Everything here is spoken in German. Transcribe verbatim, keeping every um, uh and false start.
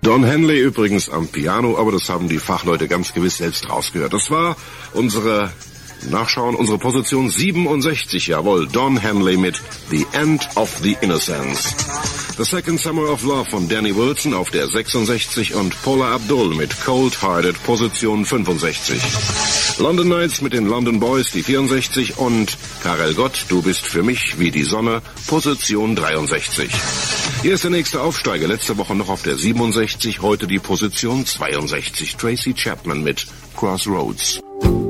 Don Henley übrigens am Piano, aber das haben die Fachleute ganz gewiss selbst rausgehört. Das war unsere Nachschauen, unsere Position siebenundsechzig, jawohl, Don Henley mit The End of the Innocents. The Second Summer of Love von Danny Wilson auf der sechsundsechzig und Paula Abdul mit Cold Hearted, Position fünfundsechzig. London Nights mit den London Boys, die vierundsechzig, und Karel Gott, Du bist für mich wie die Sonne, Position dreiundsechzig. Hier ist der nächste Aufsteiger, letzte Woche noch auf der siebenundsechzig, heute die Position zweiundsechzig. Tracy Chapman mit Crossroads.